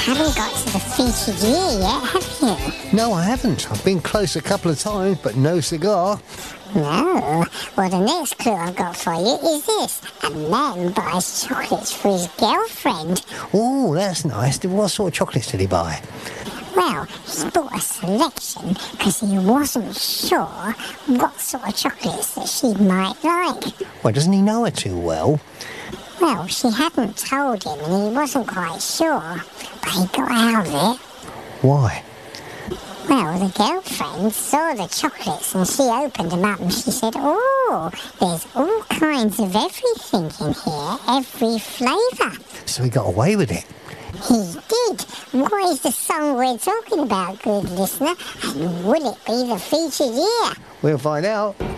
haven't got to the featured year yet, have you? No, I haven't. I've been close a couple of times, but no cigar. No. Well, the next clue I've got for you is this. A man buys chocolates for his girlfriend. Oh, that's nice. What sort of chocolates did he buy? Well, he bought a selection because he wasn't sure what sort of chocolates that she might like. Well, doesn't he know her too well? Well, she hadn't told him and he wasn't quite sure, but he got out of it. Why? Well, the girlfriend saw the chocolates and she opened them up and she said, "Oh, there's all kinds of everything in here, every flavour." So he got away with it. He did. What is the song we're talking about, good listener? And will it be the featured year? We'll find out.